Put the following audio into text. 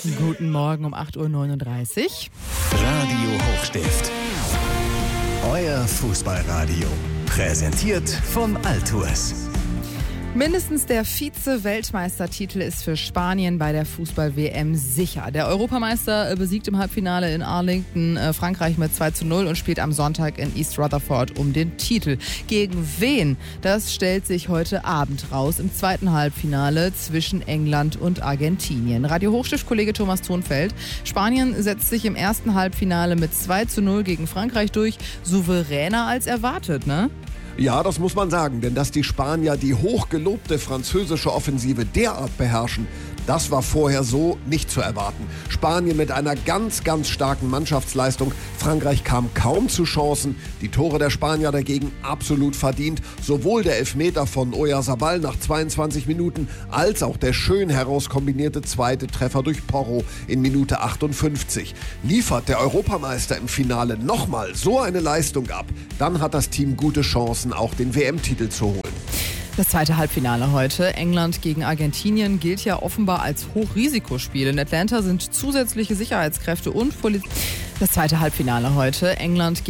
Guten Morgen um 8.39 Uhr. Radio Hochstift. Euer Fußballradio. Präsentiert von Altours. Mindestens der Vize-Weltmeistertitel ist für Spanien bei der Fußball-WM sicher. Der Europameister besiegt im Halbfinale in Arlington Frankreich mit 2:0 und spielt am Sonntag in East Rutherford um den Titel. Gegen wen? Das stellt sich heute Abend raus im zweiten Halbfinale zwischen England und Argentinien. Radio Hochstift-Kollege Thomas Thonfeld. Spanien setzt sich im ersten Halbfinale mit 2:0 gegen Frankreich durch. Souveräner als erwartet, ne? Ja, das muss man sagen, denn dass die Spanier die hochgelobte französische Offensive derart beherrschen, das war vorher so nicht zu erwarten. Spanien mit einer ganz, ganz starken Mannschaftsleistung. Frankreich kam kaum zu Chancen. Die Tore der Spanier dagegen absolut verdient. Sowohl der Elfmeter von Oyarzabal nach 22 Minuten als auch der schön herauskombinierte zweite Treffer durch Porro in Minute 58. Liefert der Europameister im Finale nochmal so eine Leistung ab, dann hat das Team gute Chancen, auch den WM-Titel zu holen. Das zweite Halbfinale heute. England gegen Argentinien gilt ja offenbar als Hochrisikospiel. In Atlanta sind zusätzliche Sicherheitskräfte und Polizei. Das zweite Halbfinale heute. England